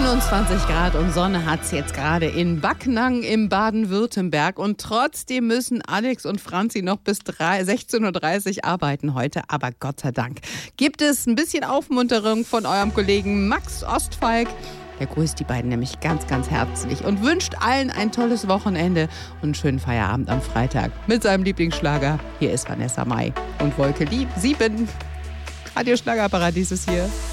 27 Grad und Sonne hat's jetzt gerade in Backnang im Baden-Württemberg. Und trotzdem müssen Alex und Franzi noch bis 16:30 Uhr arbeiten heute. Aber Gott sei Dank gibt es ein bisschen Aufmunterung von eurem Kollegen Max Ostfalk. Der grüßt die beiden nämlich ganz, ganz herzlich und wünscht allen ein tolles Wochenende und einen schönen Feierabend am Freitag mit seinem Lieblingsschlager. Hier ist Vanessa Mai und Wolke 7. Radio Schlagerparadies ist hier.